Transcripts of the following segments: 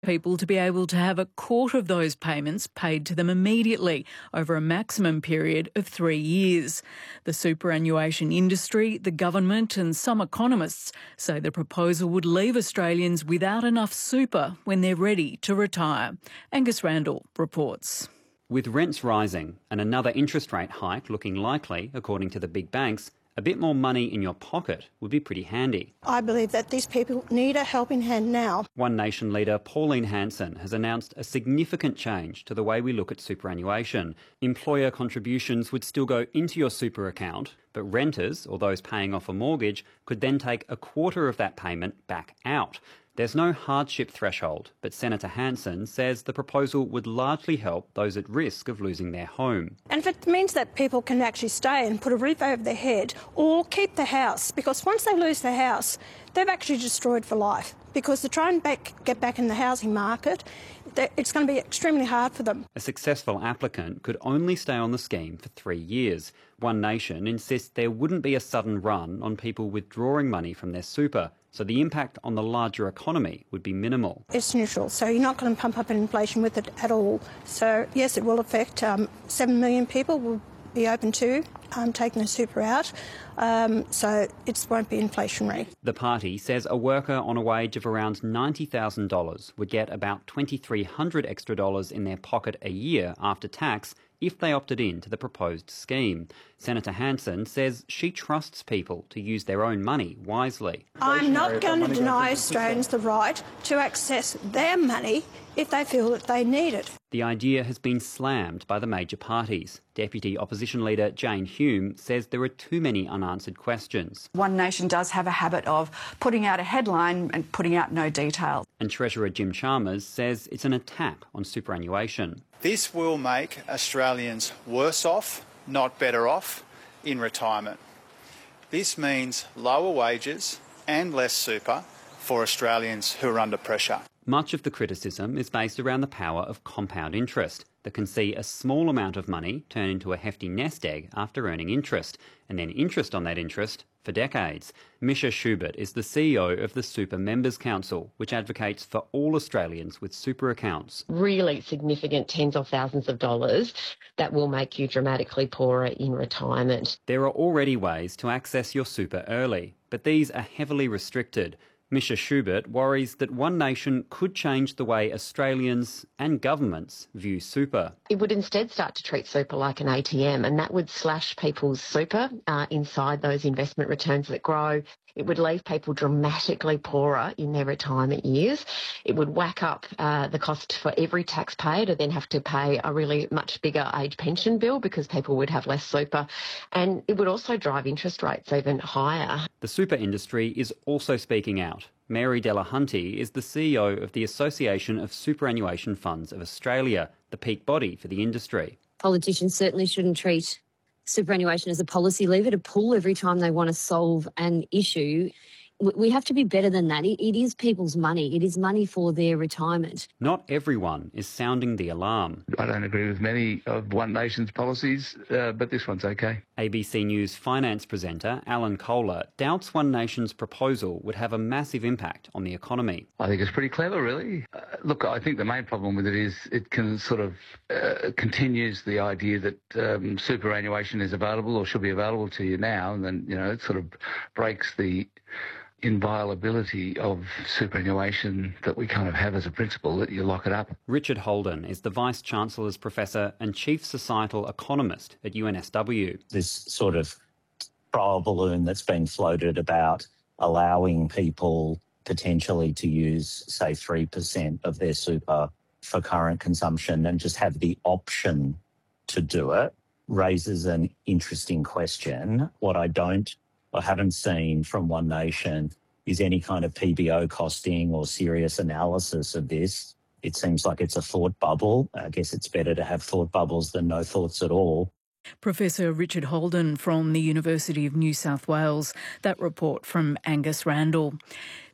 people to be able to have a quarter of those payments paid to them immediately over a maximum period of 3 years. The superannuation industry, the government and some economists say the proposal would leave Australians without enough super when they're ready to retire. Angus Randall reports. With rents rising and another interest rate hike looking likely, according to the big banks, a bit more money in your pocket would be pretty handy. I believe that these people need a helping hand now. One Nation leader Pauline Hanson has announced a significant change to the way we look at superannuation. Employer contributions would still go into your super account, but renters, or those paying off a mortgage, could then take a quarter of that payment back out. There's no hardship threshold, but Senator Hanson says the proposal would largely help those at risk of losing their home. And if it means that people can actually stay and put a roof over their head or keep the house, because once they lose the house, they've actually destroyed for life. Because to try and get back in the housing market, it's going to be extremely hard for them. A successful applicant could only stay on the scheme for 3 years. One Nation insists there wouldn't be a sudden run on people withdrawing money from their super, so the impact on the larger economy would be minimal. It's neutral, so you're not going to pump up inflation with it at all. So yes, it will affect 7 million people will be open to taking a super out, so it won't be inflationary. The party says a worker on a wage of around $90,000 would get about $2,300 extra in their pocket a year after tax if they opted in to the proposed scheme. Senator Hanson says she trusts people to use their own money wisely. I'm not going to deny Australians the right to access their money if they feel that they need it. The idea has been slammed by the major parties. Deputy Opposition Leader Jane Hume says there are too many unanswered questions. One Nation does have a habit of putting out a headline and putting out no detail. And Treasurer Jim Chalmers says it's an attack on superannuation. This will make Australians worse off, not better off, in retirement. This means lower wages and less super for Australians who are under pressure. Much of the criticism is based around the power of compound interest that can see a small amount of money turn into a hefty nest egg after earning interest, and then interest on that interest for decades. Misha Schubert is the CEO of the Super Members Council, which advocates for all Australians with super accounts. Really significant tens of thousands of dollars that will make you dramatically poorer in retirement. There are already ways to access your super early, but these are heavily restricted. Misha Schubert worries that One Nation could change the way Australians and governments view super. It would instead start to treat super like an ATM, and that would slash people's super inside those investment returns that grow. It would leave people dramatically poorer in their retirement years. It would whack up the cost for every taxpayer to then have to pay a really much bigger age pension bill because people would have less super. And it would also drive interest rates even higher. The super industry is also speaking out. Mary Delahunty is the CEO of the Association of Superannuation Funds of Australia, the peak body for the industry. Politicians certainly shouldn't treat superannuation as a policy lever to pull every time they want to solve an issue. We have to be better than that. It is people's money. It is money for their retirement. Not everyone is sounding the alarm. I don't agree with many of One Nation's policies, but this one's okay. ABC News finance presenter Alan Kohler doubts One Nation's proposal would have a massive impact on the economy. I think it's pretty clever, really. Look, I think the main problem with it is it can sort of continues the idea that superannuation is available or should be available to you now, and then, it sort of breaks the inviolability of superannuation that we kind of have as a principle, that you lock it up. Richard Holden is the Vice-Chancellor's Professor and Chief Societal Economist at UNSW. This sort of trial balloon that's been floated about allowing people potentially to use, say, 3% of their super for current consumption and just have the option to do it raises an interesting question. What I haven't seen from One Nation is any kind of PBO costing or serious analysis of this. It seems like it's a thought bubble. I guess it's better to have thought bubbles than no thoughts at all. Professor Richard Holden from the University of New South Wales. That report from Angus Randall.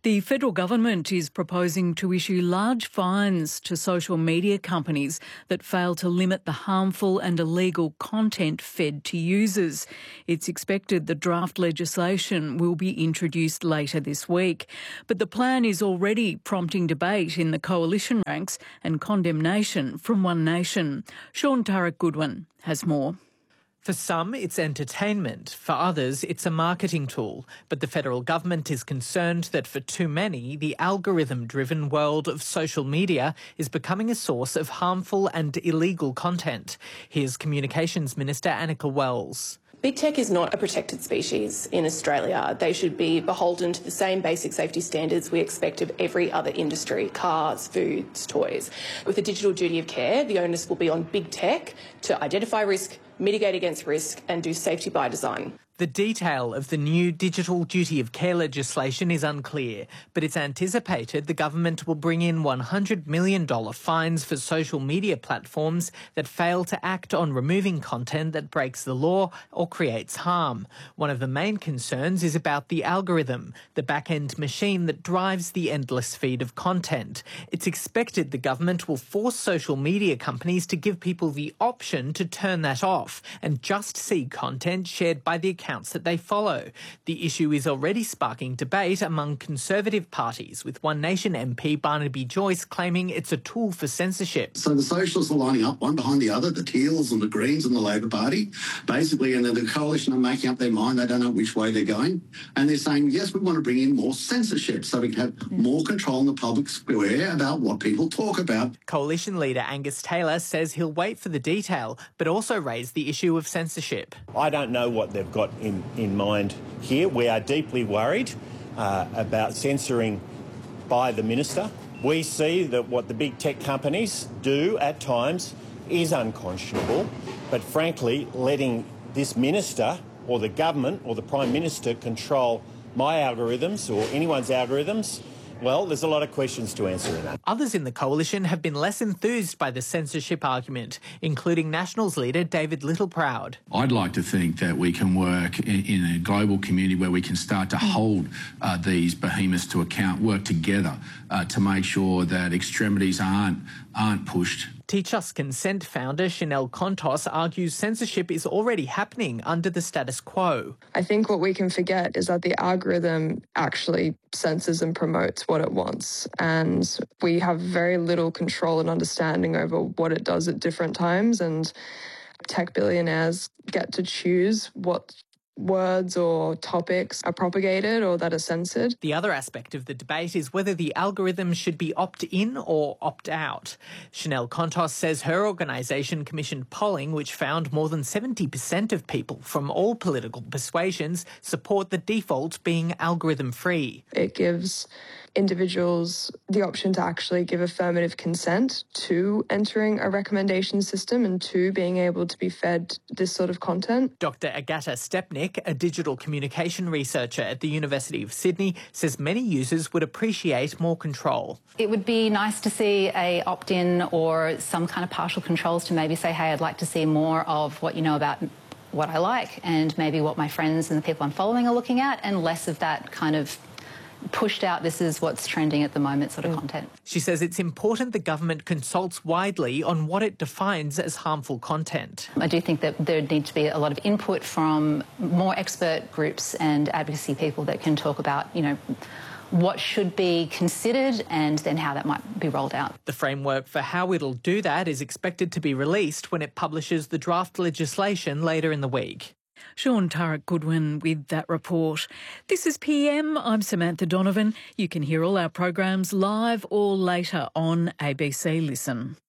The federal government is proposing to issue large fines to social media companies that fail to limit the harmful and illegal content fed to users. It's expected the draft legislation will be introduced later this week. But the plan is already prompting debate in the coalition ranks and condemnation from One Nation. Sean Turek-Goodwin has more. For some, it's entertainment. For others, it's a marketing tool. But the federal government is concerned that for too many, the algorithm-driven world of social media is becoming a source of harmful and illegal content. Here's Communications Minister Annika Wells. Big tech is not a protected species in Australia. They should be beholden to the same basic safety standards we expect of every other industry, cars, foods, toys. With a digital duty of care, the onus will be on big tech to identify risk, mitigate against risk and do safety by design. The detail of the new digital duty of care legislation is unclear, but it's anticipated the government will bring in $100 million fines for social media platforms that fail to act on removing content that breaks the law or creates harm. One of the main concerns is about the algorithm, the back-end machine that drives the endless feed of content. It's expected the government will force social media companies to give people the option to turn that off and just see content shared by the accounts that they follow. The issue is already sparking debate among Conservative parties, with One Nation MP Barnaby Joyce claiming it's a tool for censorship. So the Socialists are lining up one behind the other, the Teals and the Greens and the Labor Party, basically, and then the coalition are making up their mind. They don't know which way they're going. And they're saying, yes, we want to bring in more censorship so we can have more control in the public square about what people talk about. Coalition leader Angus Taylor says he'll wait for the detail, but also raise the issue of censorship. I don't know what they've got in mind here. We are deeply worried about censoring by the minister. We see that what the big tech companies do at times is unconscionable, but frankly, letting this minister or the government or the Prime Minister control my algorithms or anyone's algorithms, well, there's a lot of questions to answer in that. Others in the coalition have been less enthused by the censorship argument, including Nationals leader David Littleproud. I'd like to think that we can work in a global community where we can start to hold these behemoths to account, work together to make sure that extremities aren't pushed. Teach Us Consent founder Chanel Contos argues censorship is already happening under the status quo. I think what we can forget is that the algorithm actually censors and promotes what it wants, and we have very little control and understanding over what it does at different times, and tech billionaires get to choose what words or topics are propagated or that are censored. The other aspect of the debate is whether the algorithm should be opt-in or opt-out. Chanel Contos says her organisation commissioned polling which found more than 70% of people from all political persuasions support the default being algorithm-free. It gives individuals the option to actually give affirmative consent to entering a recommendation system and to being able to be fed this sort of content. Dr. Agata Stepnik, a digital communication researcher at the University of Sydney, says many users would appreciate more control. It would be nice to see a opt-in or some kind of partial controls to maybe say, hey, I'd like to see more of what you know about what I like and maybe what my friends and the people I'm following are looking at, and less of that kind of pushed out, this is what's trending at the moment sort of content. She says it's important the government consults widely on what it defines as harmful content. I do think that there needs to be a lot of input from more expert groups and advocacy people that can talk about, you know, what should be considered and then how that might be rolled out. The framework for how it'll do that is expected to be released when it publishes the draft legislation later in the week. Sean Turek-Goodwin with that report. This is PM. I'm Samantha Donovan. You can hear all our programs live or later on ABC Listen.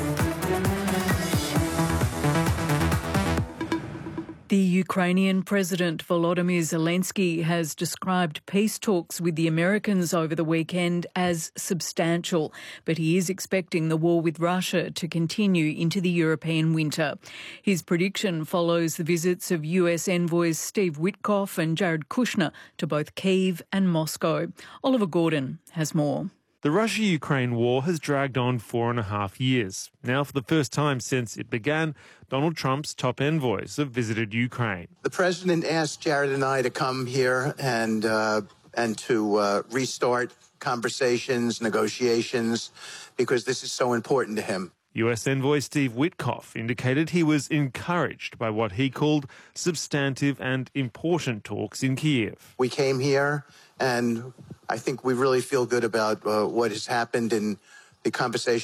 The Ukrainian President Volodymyr Zelensky has described peace talks with the Americans over the weekend as substantial, but he is expecting the war with Russia to continue into the European winter. His prediction follows the visits of US envoys Steve Witkoff and Jared Kushner to both Kyiv and Moscow. Oliver Gordon has more. The Russia-Ukraine war has dragged on 4.5 years. Now, for the first time since it began, Donald Trump's top envoys have visited Ukraine. The president asked Jared and I to come here and to restart conversations, negotiations, because this is so important to him. US Envoy Steve Witkoff indicated he was encouraged by what he called substantive and important talks in Kiev. We came here, and I think we really feel good about what has happened in the conversation